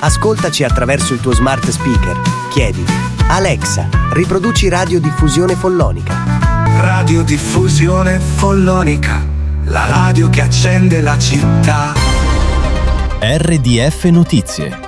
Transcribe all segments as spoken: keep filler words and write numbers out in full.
Ascoltaci attraverso il tuo smart speaker. Chiedi: Alexa, riproduci Radiodiffusione Follonica. Radiodiffusione Follonica, la radio che accende la città. R D F Notizie.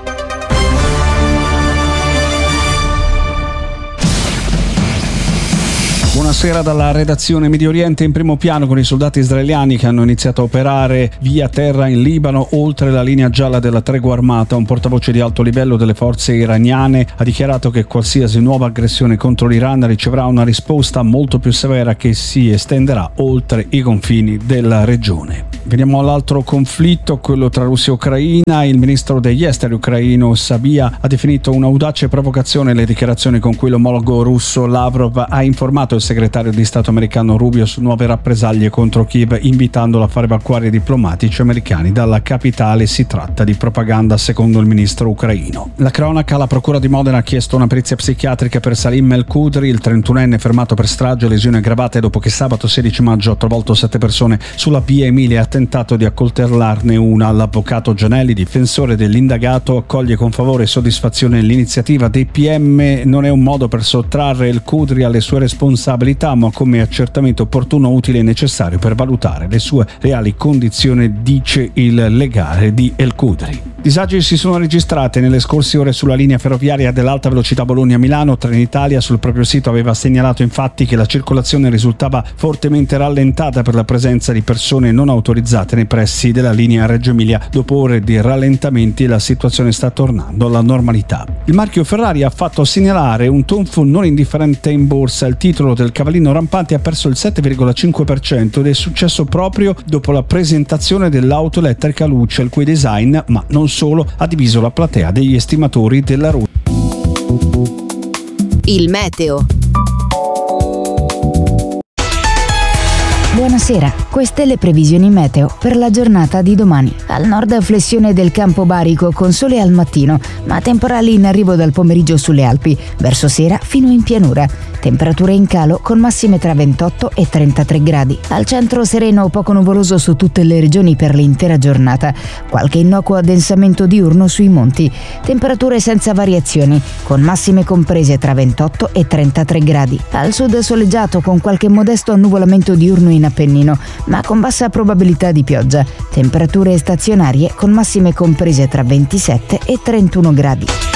Buonasera dalla redazione. Medio Oriente in primo piano con i soldati israeliani che hanno iniziato a operare via terra in Libano oltre la linea gialla della tregua armata. Un portavoce di alto livello delle forze iraniane ha dichiarato che qualsiasi nuova aggressione contro l'Iran riceverà una risposta molto più severa che si estenderà oltre i confini della regione. Veniamo all'altro conflitto, quello tra Russia e Ucraina. Il ministro degli esteri ucraino Sabia ha definito un'audace provocazione le dichiarazioni con cui l'omologo russo Lavrov ha informato il segretario di Stato americano Rubio su nuove rappresaglie contro Kiev, invitandolo a far evacuare i diplomatici americani dalla capitale. Si tratta di propaganda, secondo il ministro ucraino. La cronaca: la procura di Modena ha chiesto una perizia psichiatrica per Salim El-Qudri, il trentunenne fermato per strage e lesioni aggravate dopo che sabato sedici maggio ha travolto sette persone sulla via Emilia e ha tentato di accoltellarne una. L'avvocato Gianelli, difensore dell'indagato, accoglie con favore e soddisfazione l'iniziativa dei P M. Non è un modo per sottrarre El-Qudri alle sue responsabilità, ma come accertamento opportuno, utile e necessario per valutare le sue reali condizioni, dice il legale di El-Qudri. Disagi si sono registrati nelle scorse ore sulla linea ferroviaria dell'alta velocità Bologna-Milano. Trenitalia sul proprio sito aveva segnalato infatti che la circolazione risultava fortemente rallentata per la presenza di persone non autorizzate nei pressi della linea Reggio Emilia. Dopo ore di rallentamenti la situazione sta tornando alla normalità. Il marchio Ferrari ha fatto segnalare un tonfo non indifferente in borsa. Il titolo del cavallino rampante ha perso il sette virgola cinque per cento ed è successo proprio dopo la presentazione dell'auto elettrica luce, il cui design, ma non solo, ha diviso la platea degli estimatori della ruta. Il meteo. Buonasera, queste le previsioni meteo per la giornata di domani. Al nord flessione del campo barico con sole al mattino, ma temporali in arrivo dal pomeriggio sulle Alpi, verso sera fino in pianura. Temperature in calo con massime tra ventotto e trentatré gradi. Al centro sereno poco nuvoloso su tutte le regioni per l'intera giornata. Qualche innocuo addensamento diurno sui monti. Temperature senza variazioni, con massime comprese tra ventotto e trentatré gradi. Al sud soleggiato con qualche modesto annuvolamento diurno in Appennino, ma con bassa probabilità di pioggia. Temperature stazionarie con massime comprese tra ventisette e trentuno gradi.